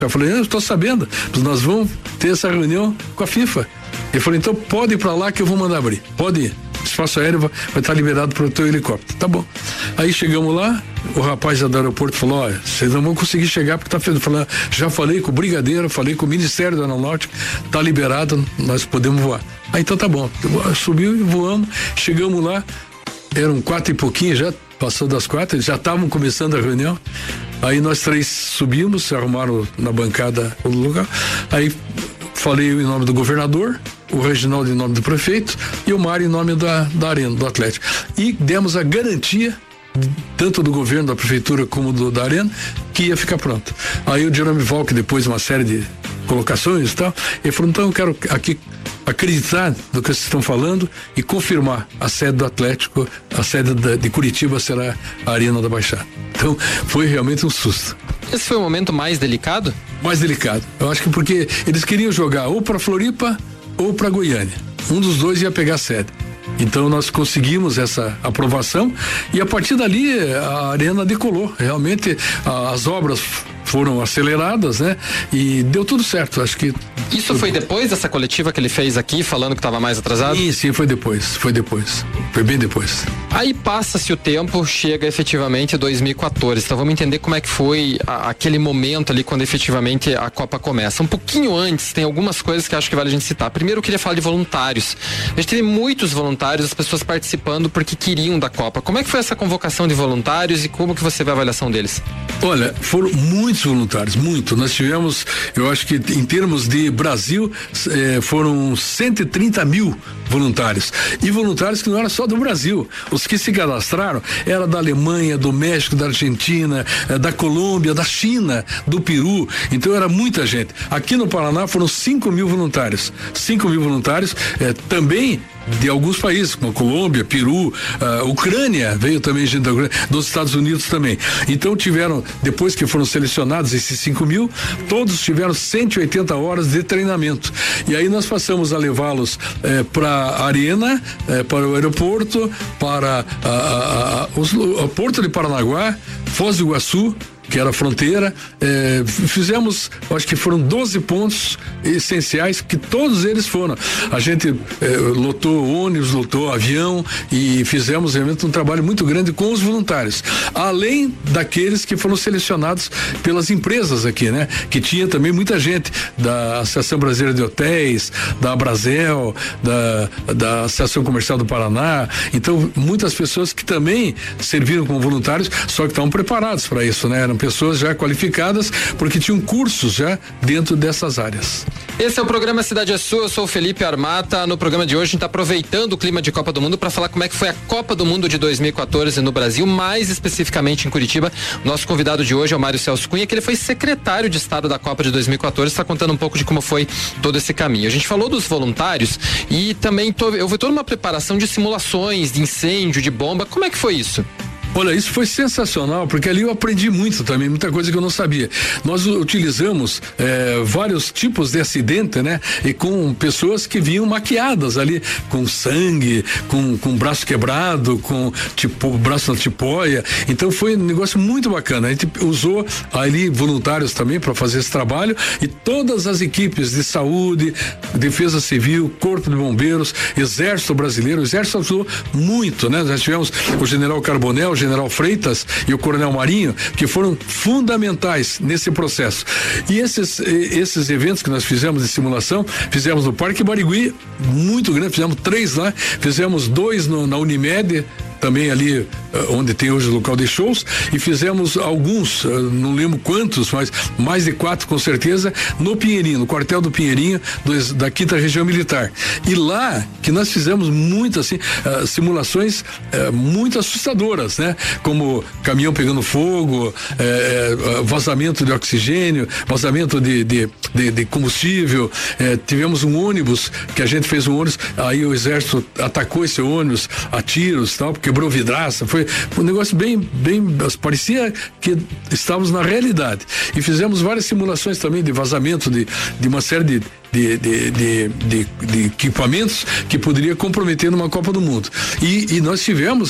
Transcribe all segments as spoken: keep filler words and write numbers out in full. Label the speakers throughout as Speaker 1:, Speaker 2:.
Speaker 1: Eu falei, eu estou sabendo, nós vamos ter essa reunião com a FIFA. Ele falou, então pode ir para lá que eu vou mandar abrir. Pode ir. O espaço aéreo vai, vai estar liberado para o teu helicóptero. Tá bom. Aí chegamos lá, o rapaz do aeroporto falou, olha, vocês não vão conseguir chegar porque tá feito. Falei, já falei com o brigadeiro, falei com o Ministério da Aeronáutica, tá liberado, nós podemos voar. Aí então tá bom. Subiu e voamos, chegamos lá, eram quatro e pouquinho já, passou das quatro, eles já estavam começando a reunião. Aí nós três subimos, se arrumaram na bancada o lugar. Aí falei em nome do governador, o Reginaldo em nome do prefeito e o Mário em nome da, da Arena, do Atlético. E demos a garantia, tanto do governo, da prefeitura, como do, da Arena, que ia ficar pronto. Aí o Jerome Valk, depois de uma série de colocações e tal, ele falou, então eu quero aqui acreditar no que vocês estão falando e confirmar a sede do Atlético, a sede da, de Curitiba será a Arena da Baixada. Então foi realmente um susto.
Speaker 2: Esse foi o momento mais delicado?
Speaker 1: Mais delicado. Eu acho que porque eles queriam jogar ou para Floripa ou para Goiânia. Um dos dois ia pegar a sede. Então nós conseguimos essa aprovação e a partir dali a Arena decolou. Realmente a, as obras foram aceleradas, né? E deu tudo certo, acho que...
Speaker 2: Isso foi depois dessa coletiva que ele fez aqui, falando que estava mais atrasado?
Speaker 1: Sim, sim, foi depois, foi depois, foi bem depois.
Speaker 2: Aí passa-se o tempo, chega efetivamente dois mil e quatorze, então vamos entender como é que foi a, aquele momento ali, quando efetivamente a Copa começa. Um pouquinho antes, tem algumas coisas que acho que vale a gente citar. Primeiro eu queria falar de voluntários. A gente teve muitos voluntários, as pessoas participando porque queriam da Copa. Como é que foi essa convocação de voluntários e como que você vê a avaliação deles?
Speaker 1: Olha, foram muitos voluntários, muito. Nós tivemos, eu acho que em termos de Brasil, eh, foram cento e trinta mil voluntários. E voluntários que não eram só do Brasil. Os que se cadastraram eram da Alemanha, do México, da Argentina, eh, da Colômbia, da China, do Peru. Então era muita gente. Aqui no Paraná foram cinco mil voluntários. cinco mil voluntários, eh, também de alguns países, como Colômbia, Peru, uh, Ucrânia, veio também gente da Ucrânia, dos Estados Unidos também. Então tiveram, depois que foram selecionados esses cinco mil, todos tiveram cento e oitenta horas de treinamento. E aí nós passamos a levá-los eh, para a Arena, eh, para o aeroporto, para a, a, a, os, o Porto de Paranaguá, Foz do Iguaçu, que era a fronteira, eh, fizemos, acho que foram doze pontos essenciais, que todos eles foram. A gente eh, lotou ônibus, lotou avião e fizemos realmente um trabalho muito grande com os voluntários, além daqueles que foram selecionados pelas empresas aqui, né? Que tinha também muita gente da Associação Brasileira de Hotéis, da Abrazel, da, da Associação Comercial do Paraná. Então, muitas pessoas que também serviram como voluntários, só que estavam preparados para isso, né? Eram pessoas já qualificadas, porque tinham cursos já dentro dessas áreas.
Speaker 2: Esse é o programa Cidade é Sua, eu sou o Felipe Armata. No programa de hoje a gente está aproveitando o clima de Copa do Mundo para falar como é que foi a Copa do Mundo de dois mil e quatorze no Brasil, mais especificamente em Curitiba. Nosso convidado de hoje é o Mário Celso Cunha, que ele foi secretário de Estado da Copa de dois mil e quatorze, está contando um pouco de como foi todo esse caminho. A gente falou dos voluntários e também houve toda uma preparação de simulações, de incêndio, de bomba. Como é que foi isso?
Speaker 1: Olha, isso foi sensacional, porque ali eu aprendi muito também, muita coisa que eu não sabia. Nós utilizamos eh, vários tipos de acidente, né? E com pessoas que vinham maquiadas ali, com sangue, com, com braço quebrado, com tipo, braço na tipóia. Então foi um negócio muito bacana. A gente usou ali voluntários também para fazer esse trabalho e todas as equipes de saúde, defesa civil, corpo de bombeiros, exército brasileiro, o exército ajudou muito, né? Nós tivemos o general Carbonel, o general Freitas e o coronel Marinho, que foram fundamentais nesse processo. E esses, esses eventos que nós fizemos de simulação, fizemos no Parque Barigui, muito grande, fizemos três lá, fizemos dois no, na Unimed, também ali onde tem hoje o local de shows, e fizemos alguns, não lembro quantos, mas mais de quatro com certeza, no Pinheirinho, no quartel do Pinheirinho, do, da quinta Região Militar. E lá que nós fizemos muitas assim, uh, simulações uh, muito assustadoras, né? Como caminhão pegando fogo, uh, uh, vazamento de oxigênio, vazamento de, de, de, de combustível. Uh, tivemos um ônibus, que a gente fez um ônibus, aí o exército atacou esse ônibus a tiros, tal, quebrou vidraça, foi um negócio bem, bem, parecia que estávamos na realidade. E fizemos várias simulações também de vazamento de, de uma série de De, de, de, de, de equipamentos que poderia comprometer numa Copa do Mundo. E, e nós tivemos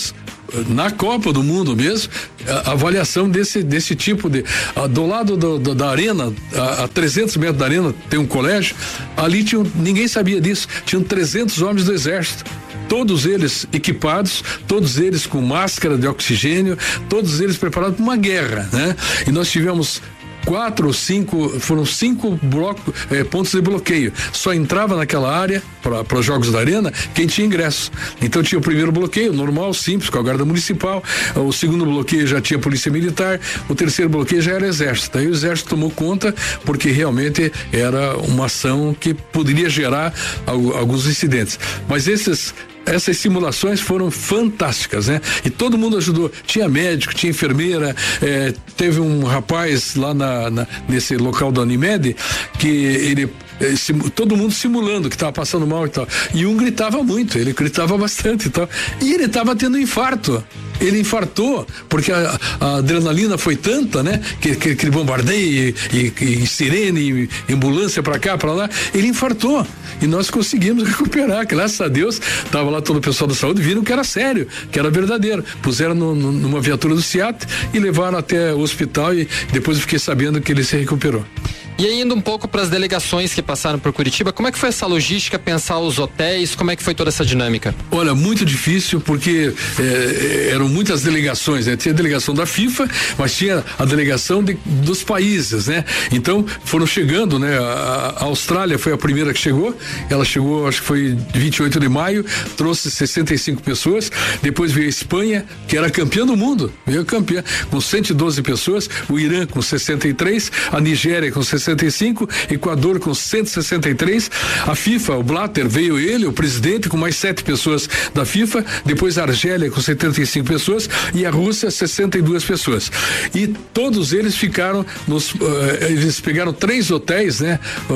Speaker 1: na Copa do Mundo mesmo, a, a avaliação desse, desse tipo de, a, do lado do, do, da arena, a, a trezentos metros da arena tem um colégio, ali tinham, ninguém sabia disso, tinham trezentos homens do exército, todos eles equipados, todos eles com máscara de oxigênio, todos eles preparados para uma guerra, né? E nós tivemos quatro ou cinco, foram cinco bloco, eh, pontos de bloqueio. Só entrava naquela área para os jogos da arena quem tinha ingresso. Então tinha o primeiro bloqueio, normal, simples, com a guarda municipal. O segundo bloqueio já tinha polícia militar. O terceiro bloqueio já era exército. Aí o exército tomou conta porque realmente era uma ação que poderia gerar alguns incidentes. Mas esses Essas simulações foram fantásticas, né? E todo mundo ajudou. Tinha médico, tinha enfermeira, eh, teve um rapaz lá na, na, nesse local da Unimed que ele eh, sim, todo mundo simulando que estava passando mal e tal. E um gritava muito, ele gritava bastante e tal. E ele estava tendo infarto. Ele infartou, porque a, a adrenalina foi tanta, né? Que, que, que bombardeio e, e, e sirene, e ambulância pra cá, pra lá. Ele infartou. E nós conseguimos recuperar. Graças a Deus, tava lá todo o pessoal da saúde, viram que era sério, que era verdadeiro. Puseram no, no, numa viatura do SEAT e levaram até o hospital e depois eu fiquei sabendo que ele se recuperou.
Speaker 2: E aí, indo um pouco para as delegações que passaram por Curitiba, como é que foi essa logística, pensar os hotéis, como é que foi toda essa dinâmica?
Speaker 1: Olha, muito difícil porque eh, eram muitas delegações, né? Tinha a delegação da FIFA, mas tinha a delegação de, dos países, né? Então foram chegando, né? A, a Austrália foi a primeira que chegou, ela chegou, acho que foi vinte e oito de maio, trouxe sessenta e cinco pessoas, depois veio a Espanha, que era campeã do mundo, veio campeã, com cento e doze pessoas, o Irã com sessenta e três, a Nigéria com sessenta e cinco, Equador com cento e sessenta e três, a FIFA, o Blatter, veio ele, o presidente, com mais sete pessoas da FIFA, depois a Argélia com setenta e cinco pessoas e a Rússia sessenta e duas pessoas. E todos eles ficaram nos, uh, eles pegaram três hotéis, né? Uh,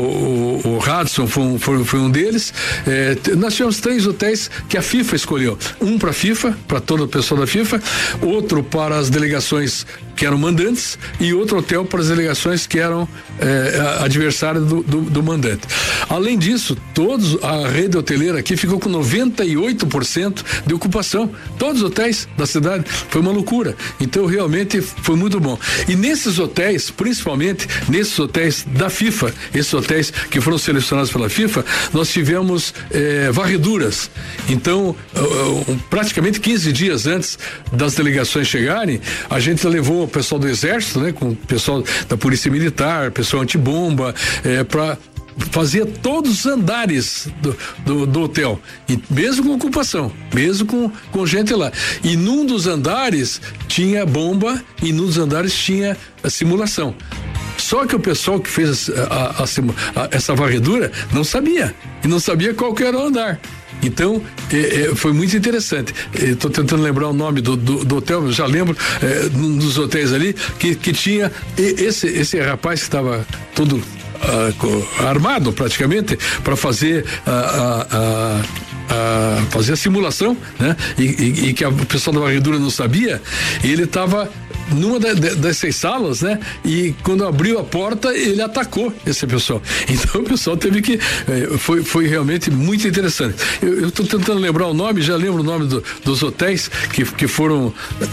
Speaker 1: o, o, o Radisson foi um, foi, foi um deles. Eh, nós tivemos três hotéis que a FIFA escolheu. Um para a FIFA, para todo o pessoal da FIFA, outro para as delegações que eram mandantes e outro hotel para as delegações que eram eh, adversárias do, do, do mandante. Além disso, todos, a rede hoteleira aqui ficou com noventa e oito por cento de ocupação. Todos os hotéis da cidade. Foi uma loucura. Então, realmente, foi muito bom. E nesses hotéis, principalmente nesses hotéis da FIFA, esses hotéis que foram selecionados pela FIFA, nós tivemos eh, varreduras. Então, uh, uh, praticamente quinze dias antes das delegações chegarem, a gente levou o pessoal do Exército, né, com o pessoal da Polícia Militar, pessoal antibomba, eh, para fazia todos os andares do, do, do hotel, e mesmo com ocupação, mesmo com, com gente lá. E num dos andares tinha bomba e num dos andares tinha a simulação. Só que o pessoal que fez a, a, a, a, essa varredura não sabia, e não sabia qual que era o andar. Então, é, é, foi muito interessante. Estou tentando lembrar o nome do, do, do hotel, eu já lembro, é, num dos hotéis ali, que, que tinha esse, esse rapaz que estava todo uh, armado praticamente para fazer a. Uh, uh, uh, a fazer a simulação, né? E, e, e que a, o pessoal da varredura não sabia, e ele estava numa da, de, dessas salas, né? E quando abriu a porta, ele atacou esse pessoal. Então o pessoal teve que, eh, foi, foi realmente muito interessante. Eu estou tentando lembrar o nome, já lembro o nome do, dos hotéis que, que foram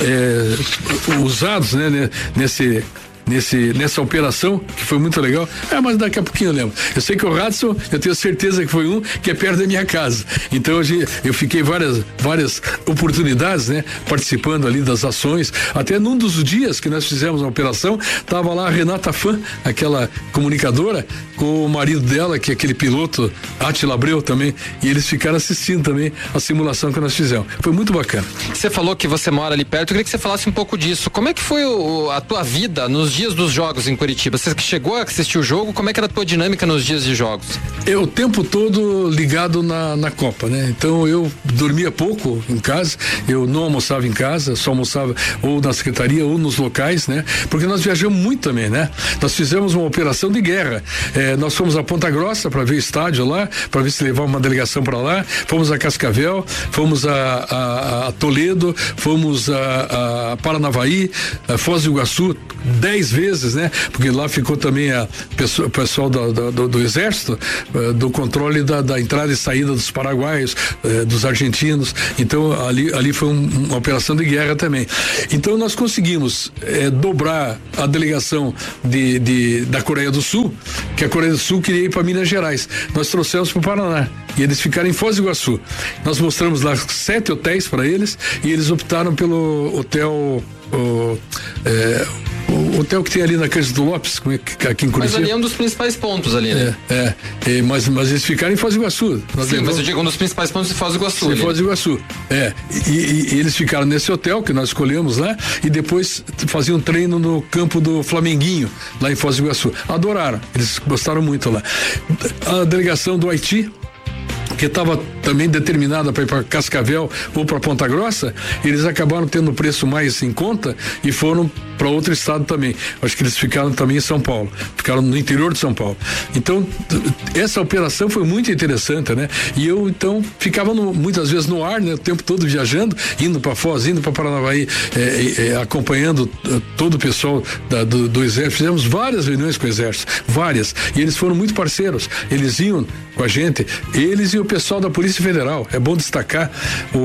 Speaker 1: eh, usados, né? Nesse Nesse, nessa operação, que foi muito legal. Ah, mas daqui a pouquinho eu lembro. Eu sei que o Radisson, eu tenho certeza que foi um que é perto da minha casa. Então hoje eu fiquei várias, várias oportunidades, né? Participando ali das ações. Até num dos dias que nós fizemos a operação, tava lá a Renata Fã, aquela comunicadora, com o marido dela, que é aquele piloto, Átila Abreu também, e eles ficaram assistindo também a simulação que nós fizemos. Foi muito bacana.
Speaker 2: Você falou que você mora ali perto, eu queria que você falasse um pouco disso. Como é que foi o, a tua vida nos dias dos jogos em Curitiba? Você que chegou a assistir o jogo, como é que era a tua dinâmica nos dias de jogos?
Speaker 1: Eu o tempo todo ligado na, na Copa, né? Então eu dormia pouco em casa, eu não almoçava em casa, só almoçava ou na secretaria ou nos locais, né? Porque nós viajamos muito também, né? Nós fizemos uma operação de guerra, é, nós fomos a Ponta Grossa para ver o estádio lá, para ver se levar uma delegação para lá, fomos a Cascavel, fomos a, a, a Toledo, fomos a, a Paranavaí, a Foz do Iguaçu, dez três vezes, né? Porque lá ficou também a pessoa, o pessoal do, do, do, do exército, uh, do controle da, da entrada e saída dos paraguaios, uh, dos argentinos. Então ali, ali foi um, uma operação de guerra também. Então nós conseguimos uh, dobrar a delegação de, de, da Coreia do Sul, que a Coreia do Sul queria ir para Minas Gerais. Nós trouxemos para o Paraná e eles ficaram em Foz do Iguaçu. Nós mostramos lá sete hotéis para eles e eles optaram pelo hotel o, é, o hotel que tem ali na Cândido do Lopes, aqui em Curitiba.
Speaker 2: Mas ali é um dos principais pontos ali, né?
Speaker 1: É, é, é mas, mas eles ficaram em Foz do Iguaçu. Nós
Speaker 2: Sim,
Speaker 1: levamos...
Speaker 2: mas eu digo um dos principais pontos de Foz do Iguaçu.
Speaker 1: Sim, Foz do Iguaçu, é. E, e, e eles ficaram nesse hotel que nós escolhemos lá e depois faziam treino no campo do Flamenguinho, lá em Foz do Iguaçu. Adoraram, eles gostaram muito lá. A delegação do Haiti, que estava também determinada para ir para Cascavel ou para Ponta Grossa, eles acabaram tendo o preço mais em conta e foram para outro estado também. Acho que eles ficaram também em São Paulo, ficaram no interior de São Paulo. Então, essa operação foi muito interessante, né? E eu, então, ficava no, muitas vezes no ar, né? O tempo todo viajando, indo para Foz, indo para Paranavaí, é, é, acompanhando todo o pessoal da, do, do Exército. Fizemos várias reuniões com o Exército, várias. E eles foram muito parceiros. Eles iam com a gente, eles e o pessoal da Polícia Federal. É bom destacar o,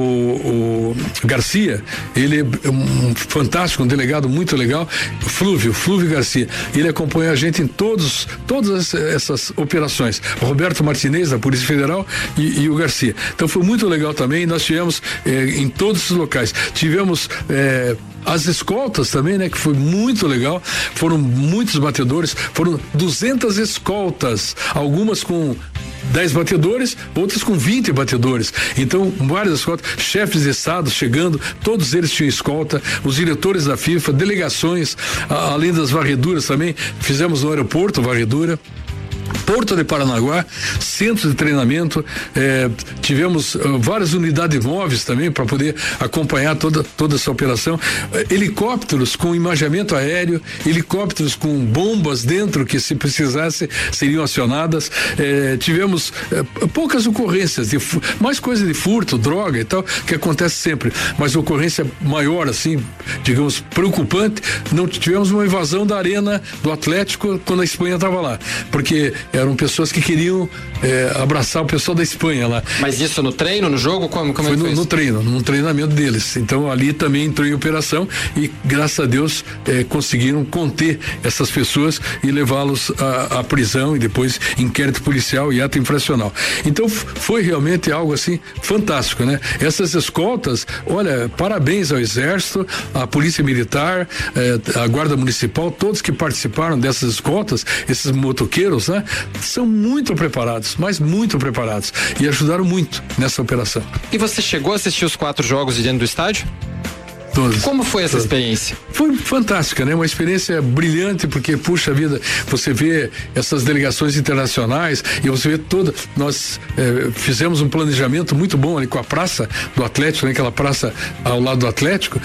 Speaker 1: o Garcia, ele é um fantástico, um delegado muito legal, Flúvio, Flúvio Garcia. Ele acompanha a gente em todos, todas essas operações. O Roberto Martinez, da Polícia Federal, e, e o Garcia. Então foi muito legal também. Nós tivemos eh, em todos esses locais. Tivemos eh, as escoltas também, né? Que foi muito legal. Foram muitos batedores, foram duzentas escoltas, algumas com dez batedores, outras com vinte batedores. Então, várias escoltas, chefes de estado chegando, todos eles tinham escolta, os diretores da FIFA, delegações, a, além das varreduras também, fizemos no aeroporto varredura. Porto de Paranaguá, centro de treinamento, eh, tivemos uh, várias unidades móveis também para poder acompanhar toda, toda essa operação, eh, helicópteros com imageamento aéreo, helicópteros com bombas dentro que se precisasse seriam acionadas, eh, tivemos eh, poucas ocorrências, de, mais coisa de furto, droga e tal, que acontece sempre, mas ocorrência maior assim, digamos, preocupante, não tivemos uma invasão da arena do Atlético quando a Espanha estava lá, porque eram pessoas que queriam eh, abraçar o pessoal da Espanha lá.
Speaker 2: Mas isso no treino, no jogo? Como, como
Speaker 1: foi
Speaker 2: é que
Speaker 1: no,
Speaker 2: foi isso?
Speaker 1: no treino, no treinamento deles. Então ali também entrou em operação e graças a Deus eh, conseguiram conter essas pessoas e levá-los à, à prisão e depois inquérito policial e ato infracional. Então foi realmente algo assim fantástico, né? Essas escoltas, olha, parabéns ao Exército, à Polícia Militar, eh, à Guarda Municipal, todos que participaram dessas escoltas, esses motoqueiros, né? São muito preparados, mas muito preparados e ajudaram muito nessa operação.
Speaker 2: E você chegou a assistir os quatro jogos de dentro do estádio?
Speaker 1: Todos.
Speaker 2: Como foi essa
Speaker 1: Todos.
Speaker 2: experiência?
Speaker 1: Foi fantástica, né? Uma experiência brilhante, porque, puxa vida, você vê essas delegações internacionais e você vê toda. Nós eh, fizemos um planejamento muito bom ali com a praça do Atlético, né? Aquela praça ao lado do Atlético,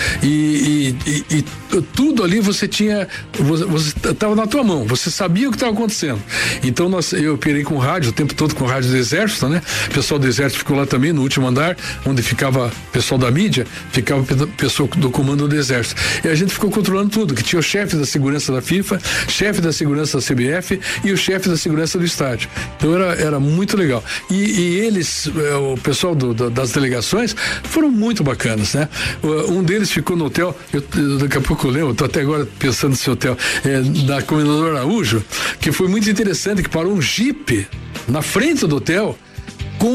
Speaker 1: e, e, e, e tudo ali você tinha. Você estava na tua mão, você sabia o que estava acontecendo. Então, nós, eu operei com rádio, o tempo todo com rádio do Exército, né? O pessoal do Exército ficou lá também, no último andar, onde ficava o pessoal da mídia, ficava o pessoal do comando do Exército. E a gente ficou controlando tudo, que tinha o chefe da segurança da FIFA, chefe da segurança da C B F e o chefe da segurança do estádio. Então era, era muito legal. E, e eles, o pessoal do, do, das delegações, foram muito bacanas, né? Um deles ficou no hotel, eu, daqui a pouco eu lembro, estou até agora pensando nesse hotel, é, da Comendador Araújo, que foi muito interessante, que parou um jipe na frente do hotel com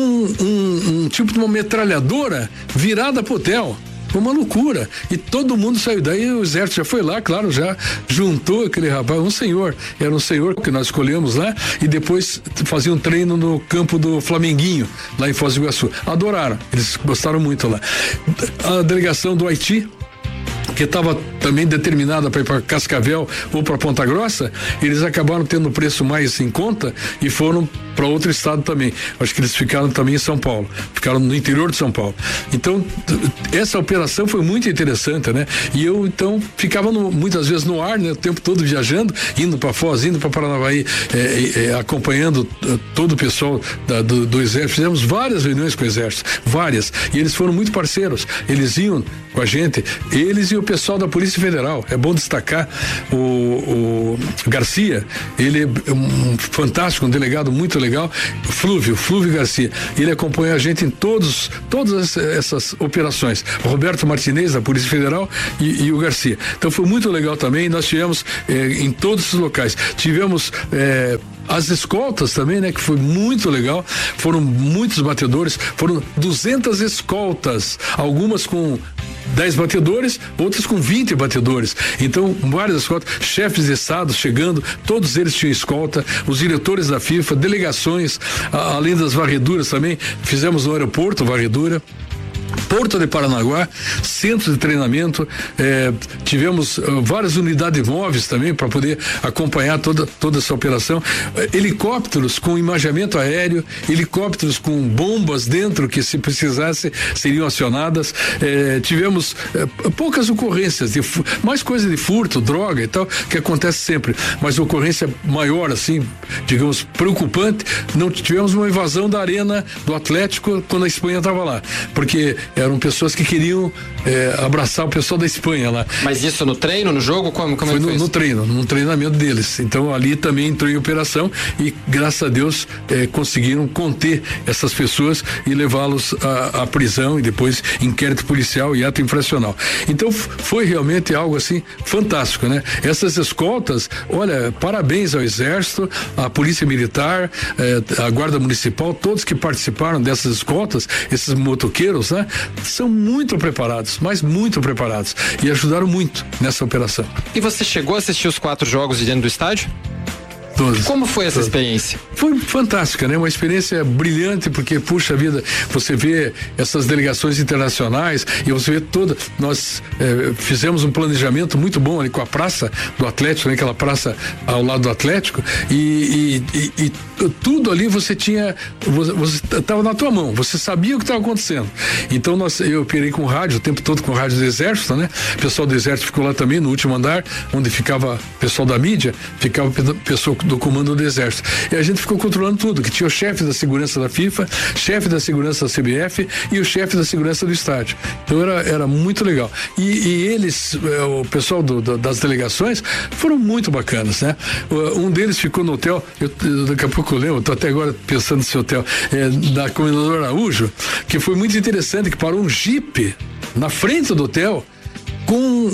Speaker 1: um, um tipo de uma metralhadora virada pro hotel. Foi uma loucura. E todo mundo saiu daí, o Exército já foi lá, claro, já juntou aquele rapaz, um senhor, era um senhor que nós escolhemos lá e depois fazia um treino no campo do Flamenguinho, lá em Foz do Iguaçu. Adoraram, eles gostaram muito lá. A delegação do Haiti, que estava também determinada para ir para Cascavel ou para Ponta Grossa, eles acabaram tendo o preço mais em conta e foram para outro estado também. Acho que eles ficaram também em São Paulo, ficaram no interior de São Paulo. Então, essa operação foi muito interessante, né? E eu, então, ficava no, muitas vezes no ar, né? O tempo todo viajando, indo para Foz, indo para Paranavaí, é, é, acompanhando todo o pessoal da, do, do Exército. Fizemos várias reuniões com o Exército, várias. E eles foram muito parceiros. Eles iam com a gente, eles e o pessoal da Polícia Federal. É bom destacar o, o Garcia, ele é um fantástico, um delegado muito legal, Flúvio, Flúvio Garcia. Ele acompanha a gente em todos, todas essas operações. O Roberto Martinez, da Polícia Federal, e, e o Garcia. Então foi muito legal também. Nós tivemos eh, em todos os locais. Tivemos eh, as escoltas também, né? Que foi muito legal. Foram muitos batedores, foram duzentas escoltas, algumas com dez batedores, outras com vinte batedores. Então, várias escoltas, chefes de estado chegando, todos eles tinham escolta, os diretores da FIFA, delegações, a, além das varreduras também, fizemos no aeroporto varredura. Porto de Paranaguá, centro de treinamento, eh, tivemos uh, várias unidades móveis também para poder acompanhar toda, toda essa operação, eh, helicópteros com imaginamento aéreo, helicópteros com bombas dentro que, se precisasse, seriam acionadas. Eh, tivemos eh, poucas ocorrências, de fu- mais coisa de furto, droga e tal, que acontece sempre, mas ocorrência maior, assim, digamos, preocupante. Não tivemos uma invasão da arena do Atlético quando a Espanha estava lá, porque eram pessoas que queriam eh, abraçar o pessoal da Espanha lá.
Speaker 2: Mas isso no treino, no jogo? Como, como
Speaker 1: foi
Speaker 2: é que
Speaker 1: no,
Speaker 2: foi isso?
Speaker 1: no treino, no treinamento deles. Então ali também entrou em operação e, graças a Deus, eh, conseguiram conter essas pessoas e levá-los à, à prisão e depois inquérito policial e ato infracional. Então f- foi realmente algo assim fantástico, né? Essas escoltas, olha, parabéns ao Exército, à Polícia Militar, eh, à Guarda Municipal, todos que participaram dessas escoltas, esses motoqueiros, né? São muito preparados, mas muito preparados e ajudaram muito nessa operação.
Speaker 2: E você chegou a assistir os quatro jogos de dentro do estádio?
Speaker 1: Todos.
Speaker 2: Como foi essa
Speaker 1: Todos.
Speaker 2: experiência?
Speaker 1: Foi fantástica, né? Uma experiência brilhante, porque, puxa vida, você vê essas delegações internacionais e você vê toda. Nós eh, fizemos um planejamento muito bom ali com a praça do Atlético, né? Aquela praça ao lado do Atlético, e, e, e, e tudo ali você tinha. Você estava na tua mão, você sabia o que estava acontecendo. Então nós, eu operei com rádio, o tempo todo com rádio do Exército, né? O pessoal do Exército ficou lá também no último andar, onde ficava o pessoal da mídia, ficava o pessoal do comando do Exército. E a gente ficou controlando tudo, que tinha o chefe da segurança da FIFA, chefe da segurança da C B F e o chefe da segurança do estádio. Então era, era muito legal. E, e eles, o pessoal do, do, das delegações, foram muito bacanas, né? Um deles ficou no hotel, eu, daqui a pouco eu lembro, estou até agora pensando nesse hotel, é, da Comendador Araújo, que foi muito interessante, que parou um jipe na frente do hotel com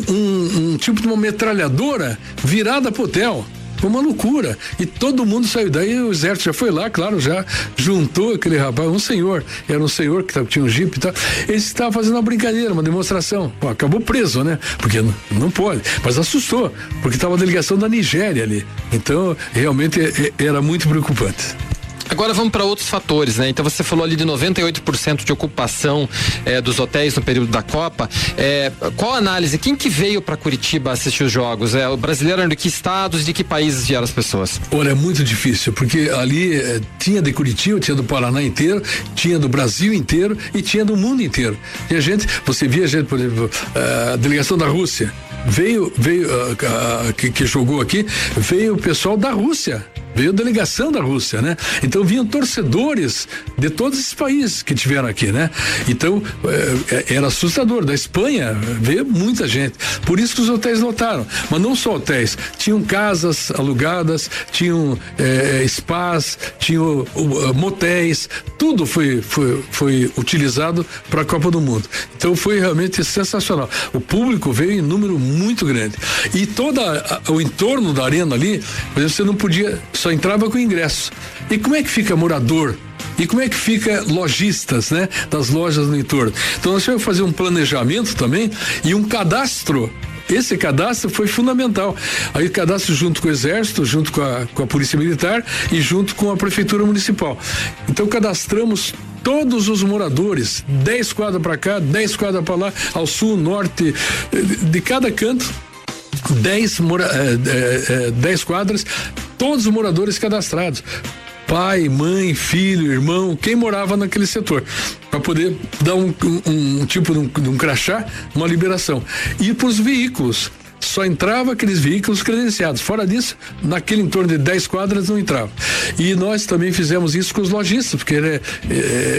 Speaker 1: um, um tipo de uma metralhadora virada pro hotel. Foi uma loucura. E todo mundo saiu daí, o Exército já foi lá, claro, já juntou aquele rapaz, um senhor, era um senhor que tinha um jipe e tal. Ele estava fazendo uma brincadeira, uma demonstração. Pô, acabou preso, né? Porque não, não pode. Mas assustou, porque estava a delegação da Nigéria ali. Então, realmente era muito preocupante.
Speaker 2: Agora vamos para outros fatores, né? Então você falou ali de noventa e oito por cento de ocupação eh, dos hotéis no período da Copa. Eh, qual a análise? Quem que veio para Curitiba assistir os jogos? É, o brasileiro era de que estados, de que países vieram as pessoas?
Speaker 1: Olha, é muito difícil, porque ali eh, tinha de Curitiba, tinha do Paraná inteiro, tinha do Brasil inteiro e tinha do mundo inteiro. E a gente, você via gente, por exemplo, a delegação da Rússia, veio, veio, uh, uh, que, que jogou aqui, veio o pessoal da Rússia. Veio a delegação da Rússia, né? Então vinham torcedores de todos esses países que tiveram aqui, né? Então eh, era assustador. Da Espanha veio muita gente. Por isso que os hotéis lotaram. Mas não só hotéis. Tinham casas alugadas, tinham eh, spas, tinham uh, motéis. Tudo foi, foi, foi utilizado para a Copa do Mundo. Então foi realmente sensacional. O público veio em número muito grande. E todo o entorno da arena ali, por exemplo, você não podia, só entrava com ingresso. E como é que fica morador? E como é que fica lojistas, né? Das lojas no entorno. Então nós tivemos que fazer um planejamento também e um cadastro. Esse cadastro foi fundamental. Aí o cadastro junto com o Exército, junto com a, com a Polícia Militar e junto com a Prefeitura Municipal. Então cadastramos todos os moradores, dez quadras para cá, dez quadras para lá, ao sul, norte, de cada canto, dez, mora, eh, eh, dez quadras, todos os moradores cadastrados. pai, mãe, filho, irmão, quem morava naquele setor, para poder dar um, um, um tipo de um, de um crachá, uma liberação. E para os veículos, só entrava aqueles veículos credenciados. Fora disso, naquele entorno de dez quadras não entrava. E nós também fizemos isso com os lojistas, porque é, é,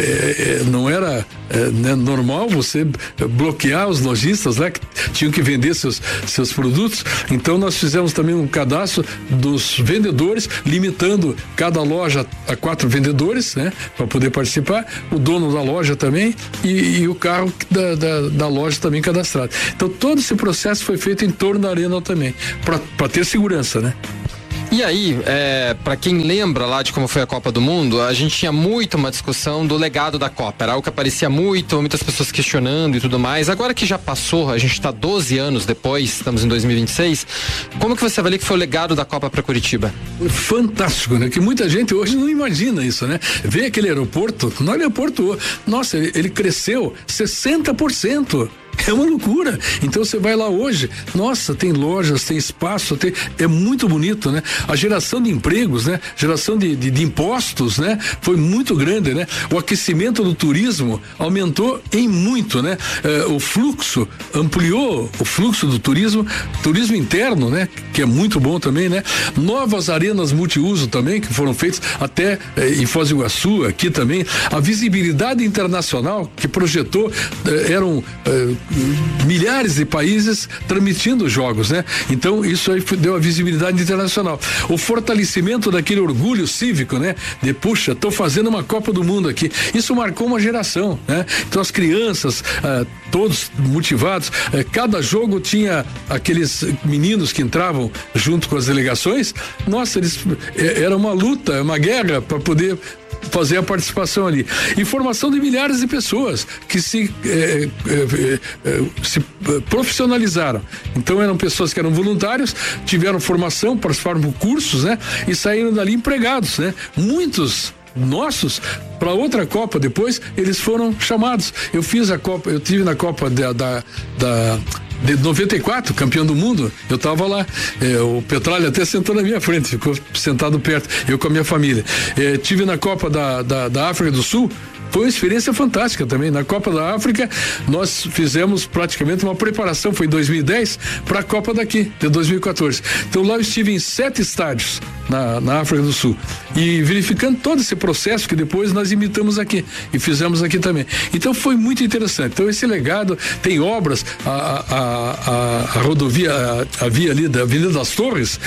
Speaker 1: é, não era é, né, normal você bloquear os lojistas lá, que tinham que vender seus, seus produtos. Então nós fizemos também um cadastro dos vendedores, limitando cada loja a quatro vendedores, né, para poder participar, o dono da loja também e, e o carro da, da, da loja também cadastrado. Então todo esse processo foi feito em torno da Arena também, para ter segurança, né?
Speaker 2: E aí, é, para quem lembra lá de como foi a Copa do Mundo, a gente tinha muito uma discussão do legado da Copa, era algo que aparecia muito, muitas pessoas questionando e tudo mais. Agora que já passou, a gente está doze anos depois, estamos em dois mil e vinte e seis, como que você avalia que foi o legado da Copa para Curitiba?
Speaker 1: Fantástico, né? Que muita gente hoje não imagina isso, né? Vê aquele aeroporto, no aeroporto, nossa, ele, ele cresceu sessenta por cento. É uma loucura. Então você vai lá hoje, nossa, tem lojas, tem espaço, tem, é muito bonito, né? A geração de empregos, né? Geração de, de, de impostos, né? Foi muito grande, né? O aquecimento do turismo aumentou em muito, né? Eh, o fluxo ampliou, o fluxo do turismo, turismo interno, né? Que é muito bom também, né? Novas arenas multiuso também, que foram feitas até eh, em Foz do Iguaçu, aqui também. A visibilidade internacional que projetou, eh, eram eh, milhares de países transmitindo jogos, né? Então isso aí deu a visibilidade internacional. O fortalecimento daquele orgulho cívico, né? De puxa, tô fazendo uma Copa do Mundo aqui. Isso marcou uma geração, né? Então as crianças, ah, todos motivados, eh, cada jogo tinha aqueles meninos que entravam junto com as delegações. Nossa, eles eh, era uma luta, uma guerra para poder fazer a participação ali. E formação de milhares de pessoas que se, eh, eh, eh, se profissionalizaram. Então eram pessoas que eram voluntários, tiveram formação, participaram de cursos, né? E saíram dali empregados, né? Muitos nossos, para outra Copa depois, eles foram chamados. Eu fiz a Copa, eu tive na Copa da, da, da de noventa e quatro, campeão do mundo, eu tava lá, é, o Petralha até sentou na minha frente, ficou sentado perto, eu com a minha família. É, tive na Copa da, da, da África do Sul, foi uma experiência fantástica também. Na Copa da África, nós fizemos praticamente uma preparação, foi em dois mil e dez, para a Copa daqui, de dois mil e quatorze. Então lá eu estive em sete estádios na, na África do Sul e verificando todo esse processo que depois nós imitamos aqui e fizemos aqui também. Então foi muito interessante. Então esse legado, tem obras, a, a, a, a rodovia, a, a via ali da Avenida das Torres,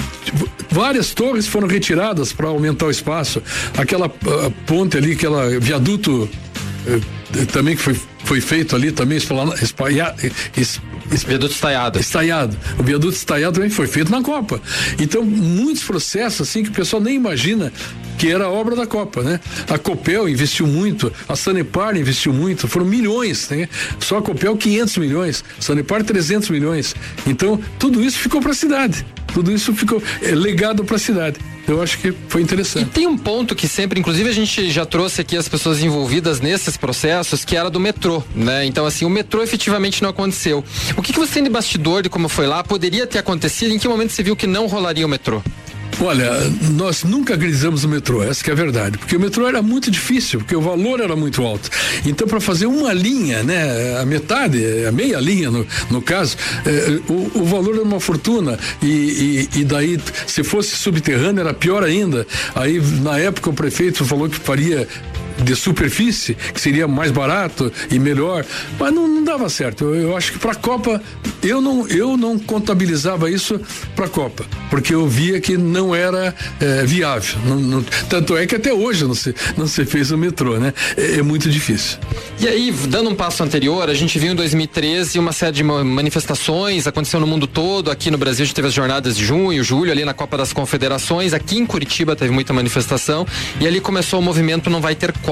Speaker 1: várias torres foram retiradas para aumentar o espaço. Aquela uh, ponte ali, aquela viaduto uh, também que foi, foi feito ali também, espalhado. Es, es,
Speaker 2: viaduto estaiado.
Speaker 1: Estaiado. O viaduto estaiado também foi feito na Copa. Então, muitos processos assim que o pessoal nem imagina que era a obra da Copa, né? A Copel investiu muito, a Sanepar investiu muito, foram milhões, né? Só a Copel quinhentos milhões, Sanepar trezentos milhões. Então, tudo isso ficou para a cidade. Tudo isso ficou é, legado para a cidade. Eu acho que foi interessante.
Speaker 2: E tem um ponto que sempre, inclusive a gente já trouxe aqui as pessoas envolvidas nesses processos, que era do metrô, né? Então assim, o metrô efetivamente não aconteceu. O que, que você tem de bastidor de como foi lá? Poderia ter acontecido? Em que momento você viu que não rolaria o metrô?
Speaker 1: Olha, nós nunca agredizamos o metrô, essa que é a verdade, porque o metrô era muito difícil, porque o valor era muito alto. Então, para fazer uma linha, né, a metade, a meia linha no, no caso, eh, o, o valor era uma fortuna e, e, e daí, se fosse subterrâneo, era pior ainda. Aí, na época, o prefeito falou que faria de superfície, que seria mais barato e melhor, mas não, não dava certo. Eu, eu acho que para a Copa eu não eu não contabilizava isso para a Copa, porque eu via que não era é, viável. Não, não, tanto é que até hoje não se não se fez o metrô, né? É, é muito difícil.
Speaker 2: E aí, dando um passo anterior, a gente viu em dois mil e treze uma série de manifestações, aconteceu no mundo todo. Aqui no Brasil a gente teve as jornadas de junho, julho, ali na Copa das Confederações. Aqui em Curitiba teve muita manifestação e ali começou o movimento Não Vai Ter Copa.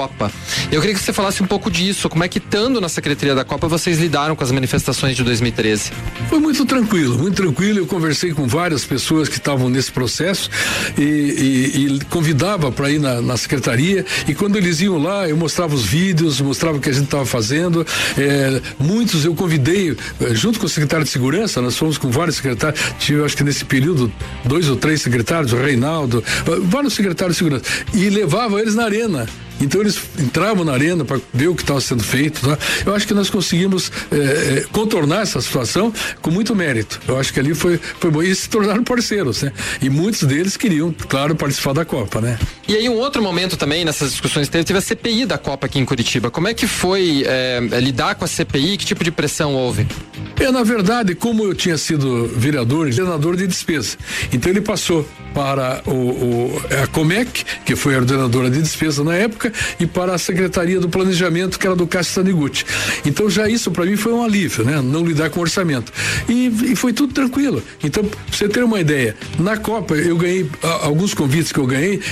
Speaker 2: Copa. Eu queria que você falasse um pouco disso, como é que estando na Secretaria da Copa vocês lidaram com as manifestações de dois mil e treze?
Speaker 1: Foi muito tranquilo, muito tranquilo. Eu conversei com várias pessoas que estavam nesse processo e, e, e convidava para ir na, na secretaria, e quando eles iam lá eu mostrava os vídeos, mostrava o que a gente estava fazendo. É, muitos eu convidei junto com o secretário de segurança, nós fomos com vários secretários, tive acho que nesse período dois ou três secretários, o Reinaldo, vários secretários de segurança, e levava eles na arena. Então eles entravam na arena para ver o que estava sendo feito, tá? Eu acho que nós conseguimos eh, contornar essa situação com muito mérito. Eu acho que ali foi, foi bom. E se tornaram parceiros, né? E muitos deles queriam, claro, participar da Copa, né?
Speaker 2: E aí um outro momento também nessas discussões teve, teve a C P I da Copa aqui em Curitiba. Como é que foi eh, lidar com a C P I? Que tipo de pressão houve?
Speaker 1: É, na verdade, como eu tinha sido vereador e coordenador de despesa, então ele passou para o, o, a Comec, que foi a ordenadora de despesa na época, e para a Secretaria do Planejamento, que era do Cássio Taniguchi. Então já isso para mim foi um alívio, né? Não lidar com orçamento. E, e foi tudo tranquilo. Então, pra você ter uma ideia, na Copa eu ganhei a, alguns convites que eu ganhei,